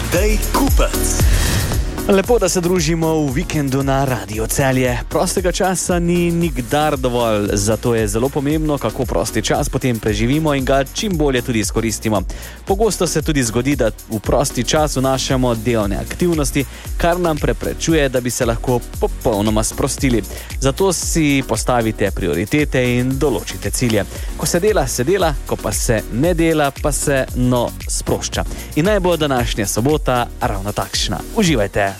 Matej Kupec. Lepo, da se družimo v vikendu na Radio Celje. Prostega časa ni nikdar dovolj, zato je zelo pomembno, kako prosti čas potem preživimo in ga čim bolje tudi izkoristimo. Pogosto se tudi zgodi, da v prosti čas vnašamo delovne aktivnosti, kar nam preprečuje, da bi se lahko popolnoma sprostili. Zato si postavite prioritete in določite cilje. Ko se dela, ko pa se ne dela, pa se sprošča. In naj bo današnja sobota ravno takšna. Uživajte!